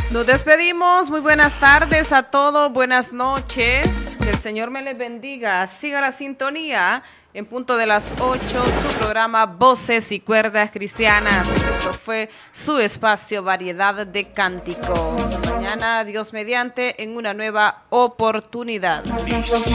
Nos despedimos, muy buenas tardes a todos, buenas noches, que el Señor me les bendiga, siga la sintonía en punto de las 8, su programa Voces y Cuerdas Cristianas. Esto fue su espacio Variedad de Cánticos. Mañana, Dios mediante, en una nueva oportunidad.